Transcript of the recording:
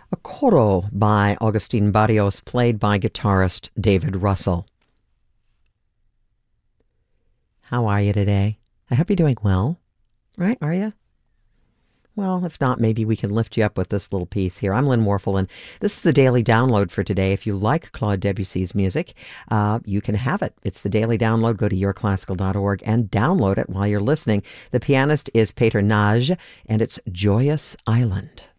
a coro by Agustin Barrios, played by guitarist David Russell. How are you today? I hope you're doing well. Right? Are you? Well, if not, maybe we can lift you up with this little piece here. I'm Lynn Warfel, and this is the Daily Download for today. If you like Claude Debussy's music, you can have it. It's the Daily Download. Go to yourclassical.org and download it while you're listening. The pianist is Peter Nagy, and it's Joyous Island.